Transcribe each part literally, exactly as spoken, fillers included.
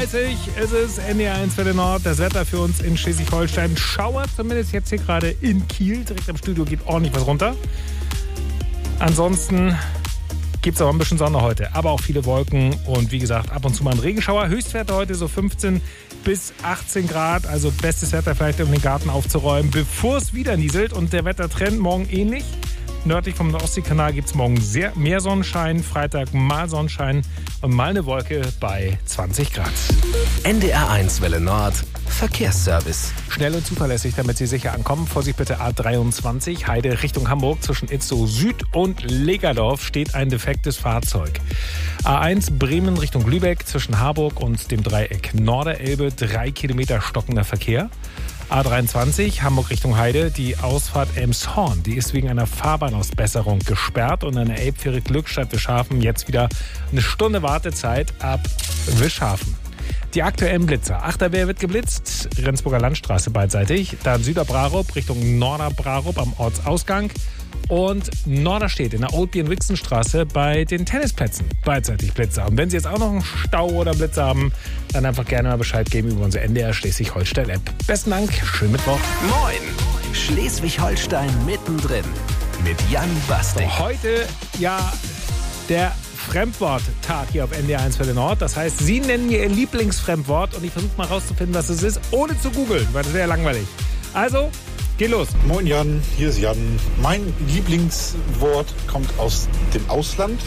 dreißig ist es, N D R eins Welle Nord. Das Wetter für uns in Schleswig-Holstein. Schauer zumindest jetzt hier gerade in Kiel. Direkt am Studio geht ordentlich was runter. Ansonsten gibt es auch ein bisschen Sonne heute, aber auch viele Wolken und wie gesagt, ab und zu mal ein Regenschauer. Höchstwerte heute so fünfzehn bis achtzehn Grad, also bestes Wetter vielleicht, um den Garten aufzuräumen, bevor es wieder nieselt. Und der Wettertrend morgen ähnlich. Nördlich vom Ostseekanal gibt es morgen sehr, mehr Sonnenschein, Freitag mal Sonnenschein und mal eine Wolke bei zwanzig Grad. N D R eins Welle Nord, Verkehrsservice. Schnell und zuverlässig, damit Sie sicher ankommen. Vorsicht bitte A dreiundzwanzig, Heide Richtung Hamburg. Zwischen Itzehoe Süd und Legerdorf steht ein defektes Fahrzeug. A eins Bremen Richtung Lübeck, zwischen Harburg und dem Dreieck Norderelbe, drei Kilometer stockender Verkehr. A dreiundzwanzig, Hamburg Richtung Heide, die Ausfahrt Elmshorn, die ist wegen einer Fahrbahnausbesserung gesperrt und an der Elbfähre Glückstadt Wischhafen jetzt wieder eine Stunde Wartezeit ab Wischhafen. Die aktuellen Blitzer. Achterwehr wird geblitzt, Rendsburger Landstraße beidseitig, dann Süderbrarup Richtung Norderbrarup am Ortsausgang und Norderstedt in der Old-Bien-Wixen-Straße bei den Tennisplätzen beidseitig Blitzer. Und wenn Sie jetzt auch noch einen Stau oder Blitzer haben, dann einfach gerne mal Bescheid geben über unsere N D R Schleswig-Holstein-App. Besten Dank, schönen Mittwoch. Moin, Schleswig-Holstein mittendrin mit Jan Bastek. Heute ja der Fremdworttag hier auf N D R eins Welle Nord. Das heißt, Sie nennen mir Ihr Lieblingsfremdwort und ich versuche mal rauszufinden, was es ist, ohne zu googeln, weil das wäre langweilig. Also, geh los. Moin Jan, hier ist Jan. Mein Lieblingswort kommt aus dem Ausland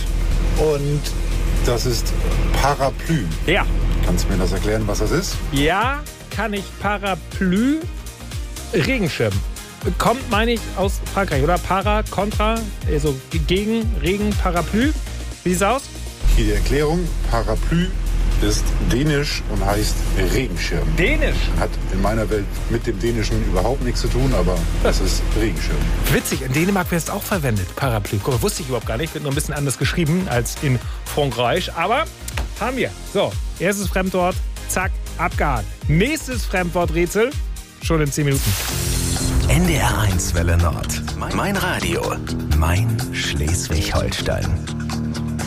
und das ist Parapluie. Ja. Kannst du mir das erklären, was das ist? Ja, kann ich. Parapluie, Regenschirm. Kommt, meine ich, aus Frankreich, oder? Para, Contra, also gegen, Regen, Parapluie. Wie sieht's aus? Hier die Erklärung. Parapluie ist dänisch und heißt Regenschirm. Dänisch? Hat in meiner Welt mit dem Dänischen überhaupt nichts zu tun, aber das ist Regenschirm. Witzig, in Dänemark wird es auch verwendet, Parapluie. Guck mal, wusste ich überhaupt gar nicht, wird nur ein bisschen anders geschrieben als in Frankreich, aber haben wir. So, erstes Fremdwort, zack, abgehakt. Nächstes Fremdworträtsel, schon in zehn Minuten. N D R eins Welle Nord. Mein Radio. Mein Schleswig-Holstein.